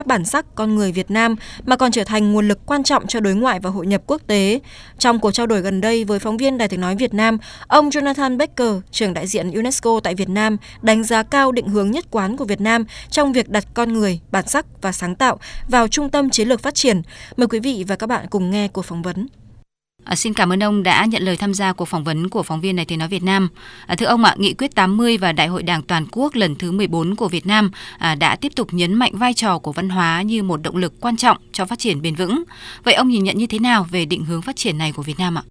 bản sắc con người Việt Nam mà còn trở thành nguồn lực quan trọng cho đối ngoại và hội nhập quốc tế. Trong cuộc trao đổi gần đây với phóng viên Đài Tiếng nói Việt Nam, ông Jonathan Baker, trưởng đại diện UNESCO tại Việt Nam, đánh giá cao định hướng nhất quán của Việt Nam trong việc đặt con người, bản sắc và sáng tạo vào trung tâm chiến lược phát triển. Mời quý vị và các bạn cùng nghe cuộc phỏng vấn. Xin cảm ơn ông đã nhận lời tham gia cuộc phỏng vấn của phóng viên Đài Tiếng nói Việt Nam. Thưa ông ạ, Nghị quyết 80 và Đại hội Đảng toàn quốc lần thứ 14 của Việt Nam đã tiếp tục nhấn mạnh vai trò của văn hóa như một động lực quan trọng cho phát triển bền vững. Vậy ông nhìn nhận như thế nào về định hướng phát triển này của Việt Nam ạ?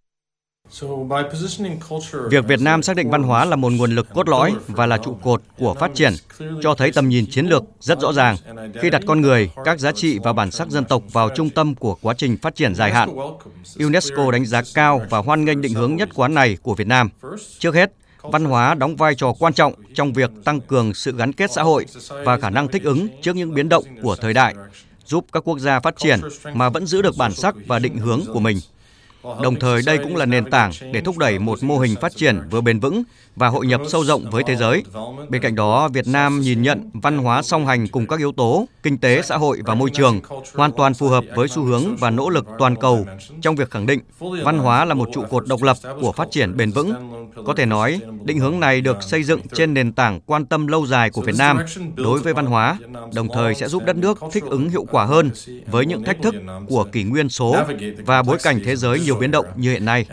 Việc Việt Nam xác định văn hóa là một nguồn lực cốt lõi và là trụ cột của phát triển cho thấy tầm nhìn chiến lược rất rõ ràng khi đặt con người, các giá trị và bản sắc dân tộc vào trung tâm của quá trình phát triển dài hạn. UNESCO đánh giá cao và hoan nghênh định hướng nhất quán này của Việt Nam. Trước hết, văn hóa đóng vai trò quan trọng trong việc tăng cường sự gắn kết xã hội và khả năng thích ứng trước những biến động của thời đại, giúp các quốc gia phát triển mà vẫn giữ được bản sắc và định hướng của mình. Đồng thời, đây cũng là nền tảng để thúc đẩy một mô hình phát triển vừa bền vững và hội nhập sâu rộng với thế giới. Bên cạnh đó, Việt Nam nhìn nhận văn hóa song hành cùng các yếu tố kinh tế, xã hội và môi trường hoàn toàn phù hợp với xu hướng và nỗ lực toàn cầu trong việc khẳng định văn hóa là một trụ cột độc lập của phát triển bền vững. Có thể nói, định hướng này được xây dựng trên nền tảng quan tâm lâu dài của Việt Nam đối với văn hóa, đồng thời sẽ giúp đất nước thích ứng hiệu quả hơn với những thách thức của kỷ nguyên số và bối cảnh thế giới nhiều biến động như hiện nay.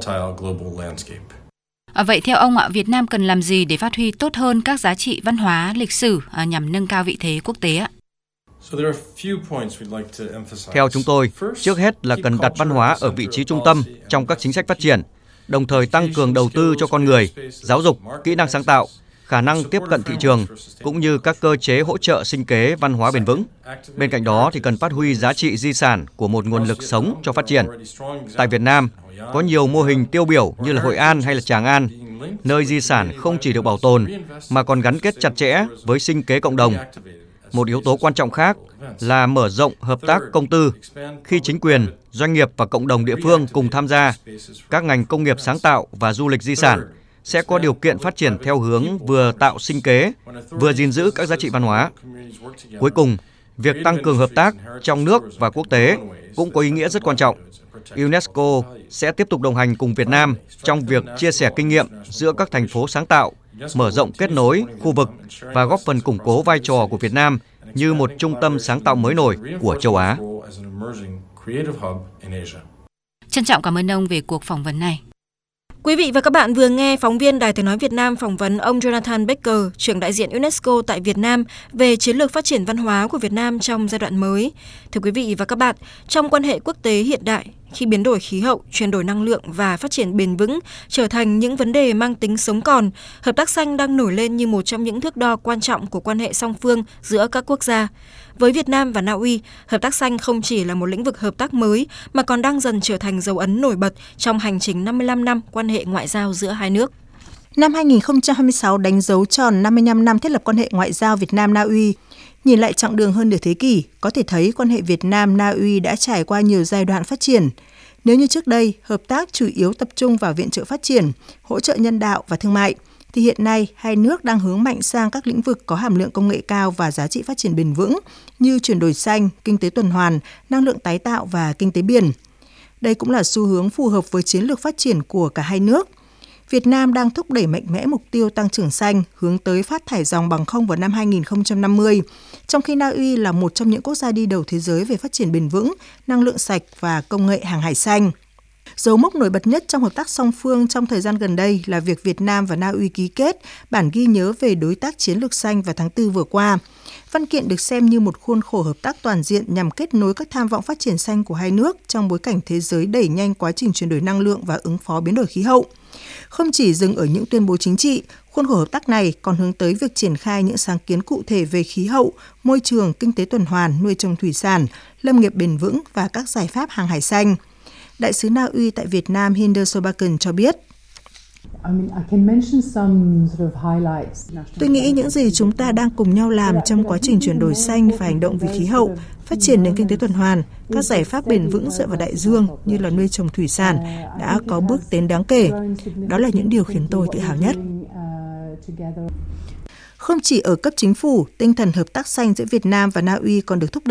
Vậy theo ông ạ, Việt Nam cần làm gì để phát huy tốt hơn các giá trị văn hóa, lịch sử nhằm nâng cao vị thế quốc tế ạ? Theo chúng tôi, trước hết là cần đặt văn hóa ở vị trí trung tâm trong các chính sách phát triển, đồng thời tăng cường đầu tư cho con người, giáo dục, kỹ năng sáng tạo, khả năng tiếp cận thị trường, cũng như các cơ chế hỗ trợ sinh kế văn hóa bền vững. Bên cạnh đó thì cần phát huy giá trị di sản của một nguồn lực sống cho phát triển. Tại Việt Nam, có nhiều mô hình tiêu biểu như là Hội An hay là Tràng An, nơi di sản không chỉ được bảo tồn mà còn gắn kết chặt chẽ với sinh kế cộng đồng. Một yếu tố quan trọng khác là mở rộng hợp tác công tư. Khi chính quyền, doanh nghiệp và cộng đồng địa phương cùng tham gia, các ngành công nghiệp sáng tạo và du lịch di sản sẽ có điều kiện phát triển theo hướng vừa tạo sinh kế, vừa gìn giữ các giá trị văn hóa. Cuối cùng, việc tăng cường hợp tác trong nước và quốc tế cũng có ý nghĩa rất quan trọng. UNESCO sẽ tiếp tục đồng hành cùng Việt Nam trong việc chia sẻ kinh nghiệm giữa các thành phố sáng tạo, mở rộng kết nối khu vực và góp phần củng cố vai trò của Việt Nam như một trung tâm sáng tạo mới nổi của châu Á. Trân trọng cảm ơn ông về cuộc phỏng vấn này. Quý vị và các bạn vừa nghe phóng viên Đài Tiếng nói Việt Nam phỏng vấn ông Jonathan Baker, trưởng đại diện UNESCO tại Việt Nam về chiến lược phát triển văn hóa của Việt Nam trong giai đoạn mới. Thưa quý vị và các bạn, trong quan hệ quốc tế hiện đại, khi biến đổi khí hậu, chuyển đổi năng lượng và phát triển bền vững trở thành những vấn đề mang tính sống còn, hợp tác xanh đang nổi lên như một trong những thước đo quan trọng của quan hệ song phương giữa các quốc gia. Với Việt Nam và Na Uy, hợp tác xanh không chỉ là một lĩnh vực hợp tác mới mà còn đang dần trở thành dấu ấn nổi bật trong hành trình 55 năm quan hệ ngoại giao giữa hai nước. Năm 2026 đánh dấu tròn 55 năm thiết lập quan hệ ngoại giao Việt Nam-Na Uy. Nhìn lại chặng đường hơn nửa thế kỷ, có thể thấy quan hệ Việt Nam-Na Uy đã trải qua nhiều giai đoạn phát triển. Nếu như trước đây, hợp tác chủ yếu tập trung vào viện trợ phát triển, hỗ trợ nhân đạo và thương mại, thì hiện nay hai nước đang hướng mạnh sang các lĩnh vực có hàm lượng công nghệ cao và giá trị phát triển bền vững như chuyển đổi xanh, kinh tế tuần hoàn, năng lượng tái tạo và kinh tế biển. Đây cũng là xu hướng phù hợp với chiến lược phát triển của cả hai nước. Việt Nam đang thúc đẩy mạnh mẽ mục tiêu tăng trưởng xanh hướng tới phát thải ròng bằng không vào năm 2050, trong khi Na Uy là một trong những quốc gia đi đầu thế giới về phát triển bền vững, năng lượng sạch và công nghệ hàng hải xanh. Dấu mốc nổi bật nhất trong hợp tác song phương trong thời gian gần đây là việc Việt Nam và Na Uy ký kết bản ghi nhớ về đối tác chiến lược xanh vào tháng 4 vừa qua. Văn kiện được xem như một khuôn khổ hợp tác toàn diện nhằm kết nối các tham vọng phát triển xanh của hai nước trong bối cảnh thế giới đẩy nhanh quá trình chuyển đổi năng lượng và ứng phó biến đổi khí hậu. Không chỉ dừng ở những tuyên bố chính trị, khuôn khổ hợp tác này còn hướng tới việc triển khai những sáng kiến cụ thể về khí hậu, môi trường, kinh tế tuần hoàn, nuôi trồng thủy sản, lâm nghiệp bền vững và các giải pháp hàng hải xanh. Đại sứ Na Uy tại Việt Nam Hinder Sobaken cho biết, tôi nghĩ những gì chúng ta đang cùng nhau làm trong quá trình chuyển đổi xanh và hành động vì khí hậu, phát triển nền kinh tế tuần hoàn, các giải pháp bền vững dựa vào đại dương như là nuôi trồng thủy sản đã có bước tiến đáng kể. Đó là những điều khiến tôi tự hào nhất. Không chỉ ở cấp chính phủ, tinh thần hợp tác xanh giữa Việt Nam và Na Uy còn được thúc đẩy